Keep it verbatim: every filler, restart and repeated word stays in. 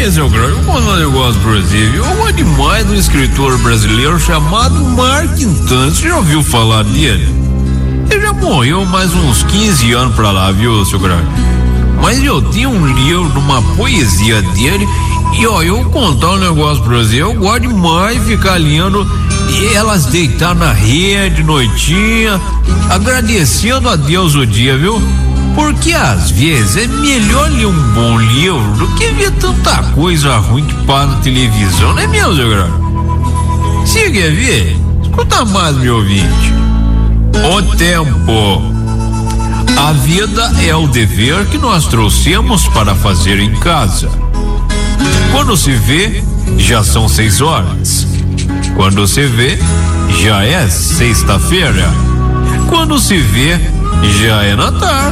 Aí, seu grande, eu vou contar um negócio pra você, viu? Eu gosto demais do escritor brasileiro chamado Mark Twain. Você já ouviu falar dele? Ele já morreu mais uns quinze anos pra lá, viu, seu grande? Mas eu tinha um livro de uma poesia dele e, ó, eu vou contar um negócio pra você. Eu gosto demais de ficar lendo e elas deitar na rede, noitinha, agradecendo a Deus o dia, viu? Porque às vezes é melhor ler um bom livro do que ver tanta coisa ruim que passa na televisão, não é mesmo, seu grande? Se quer ver, escuta mais, meu ouvinte. O tempo. A vida é o dever que nós trouxemos para fazer em casa. Quando se vê, já são seis horas. Quando se vê, já é sexta-feira. Quando se vê, já é Natal.